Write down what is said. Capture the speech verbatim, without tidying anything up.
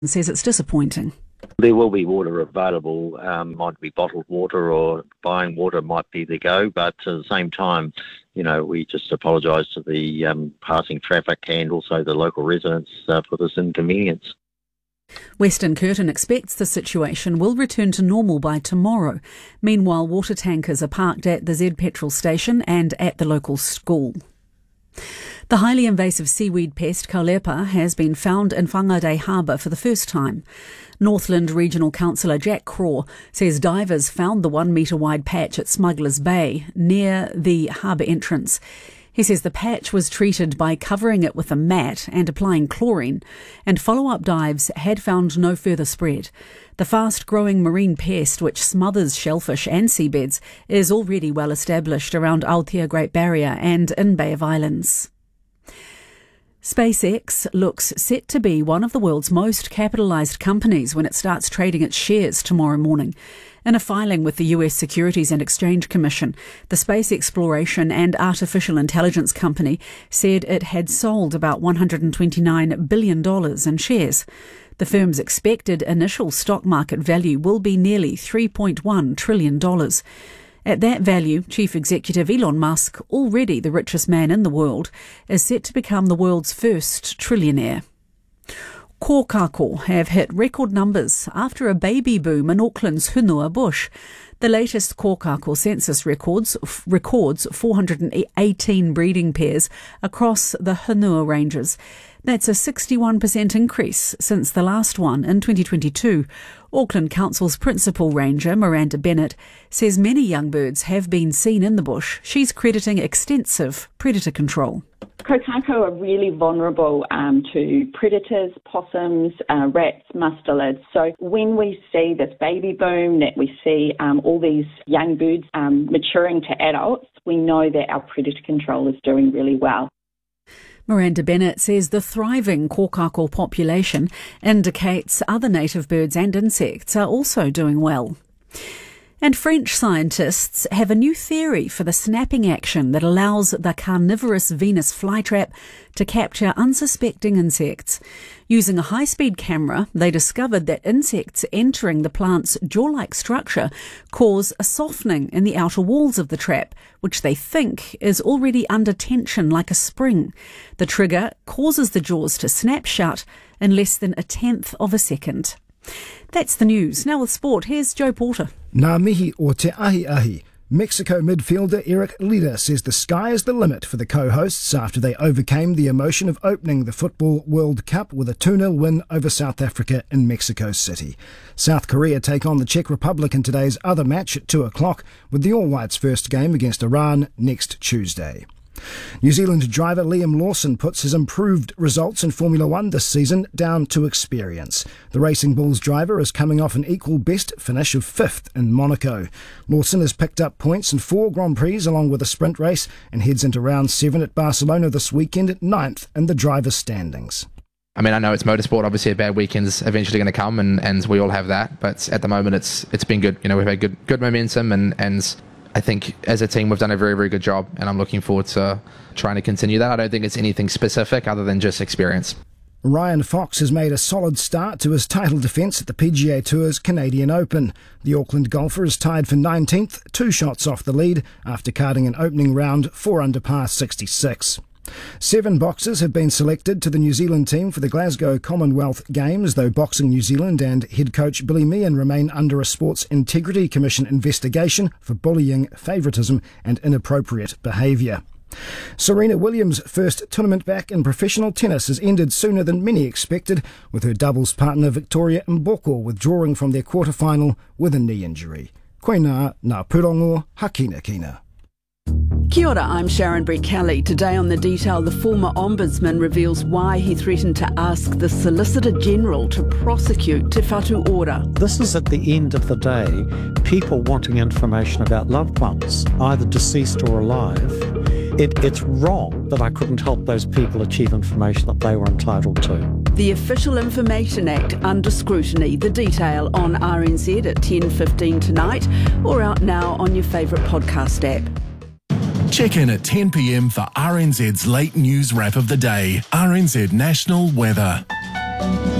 and says it's disappointing. There will be water available, um, might be bottled water or buying water might be the go, but at the same time, you know, we just apologise to the um, passing traffic and also the local residents uh, for this inconvenience. Western Curtin expects the situation will return to normal by tomorrow. Meanwhile, water tankers are parked at the Z petrol station and at the local school. The highly invasive seaweed pest Kaulepa has been found in Whangarei Harbour for the first time. Northland Regional Councillor Jack Craw says divers found the one metre wide patch at Smugglers Bay near the harbour entrance. He says the patch was treated by covering it with a mat and applying chlorine, and follow-up dives had found no further spread. The fast-growing marine pest, which smothers shellfish and seabeds, is already well established around Aotea Great Barrier and in Bay of Islands. SpaceX looks set to be one of the world's most capitalised companies when it starts trading its shares tomorrow morning. In a filing with the U S Securities and Exchange Commission, the space exploration and artificial intelligence company said it had sold about one hundred twenty-nine billion dollars in shares. The firm's expected initial stock market value will be nearly three point one trillion dollars. At that value, Chief Executive Elon Musk, already the richest man in the world, is set to become the world's first trillionaire. Kōkako have hit record numbers after a baby boom in Auckland's Hunua bush. The latest Kōkako census records records four hundred eighteen breeding pairs across the Hunua ranges. That's a sixty-one percent increase since the last one in twenty twenty-two. Auckland Council's principal ranger, Miranda Bennett, says many young birds have been seen in the bush. She's crediting extensive predator control. Kōkako are really vulnerable um, to predators, possums, uh, rats, mustelids. So when we see this baby boom, that we see um, all these young birds um, maturing to adults, we know that our predator control is doing really well. Miranda Bennett says the thriving Kōkako population indicates other native birds and insects are also doing well. And French scientists have a new theory for the snapping action that allows the carnivorous Venus flytrap to capture unsuspecting insects. Using a high-speed camera, they discovered that insects entering the plant's jaw-like structure cause a softening in the outer walls of the trap, which they think is already under tension like a spring. The trigger causes the jaws to snap shut in less than a tenth of a second. That's the news. Now with sport, here's Joe Porter. Ngā mihi o te ahi ahi. Mexico midfielder Eric Lira says the sky is the limit for the co-hosts after they overcame the emotion of opening the Football World Cup with a two nil win over South Africa in Mexico City. South Korea take on the Czech Republic in today's other match at two o'clock, with the All Whites' first game against Iran next Tuesday. New Zealand driver Liam Lawson puts his improved results in Formula One this season down to experience. The Racing Bulls driver is coming off an equal best finish of fifth in Monaco. Lawson has picked up points in four Grand Prix along with a sprint race and heads into round seven at Barcelona this weekend at ninth in the drivers' standings. I mean, I know it's motorsport. Obviously, a bad weekend's eventually going to come, and, and we all have that. But at the moment, it's it's been good. You know, we've had good good momentum, and and. I think as a team we've done a very, very good job, and I'm looking forward to trying to continue that. I don't think it's anything specific other than just experience. Ryan Fox has made a solid start to his title defence at the P G A Tour's Canadian Open. The Auckland golfer is tied for nineteenth, two shots off the lead after carding an opening round four under par sixty-six. Seven boxers have been selected to the New Zealand team for the Glasgow Commonwealth Games, though Boxing New Zealand and head coach Billy Meehan remain under a Sports Integrity Commission investigation for bullying, favouritism and inappropriate behaviour. Serena Williams' first tournament back in professional tennis has ended sooner than many expected, with her doubles partner Victoria Mboko withdrawing from their quarter-final with a knee injury. Koina ngā pūrongo hakina kina. Kia ora, I'm Sharon Brett-Kelly. Today on The Detail, the former Ombudsman reveals why he threatened to ask the Solicitor General to prosecute Te Whatu Ora. This is at the end of the day, people wanting information about loved ones, either deceased or alive. It, it's wrong that I couldn't help those people achieve information that they were entitled to. The Official Information Act under scrutiny. The Detail on R N Z at ten fifteen tonight, or out now on your favourite podcast app. Check in at ten p m for R N Z's late news wrap of the day. R N Z National Weather.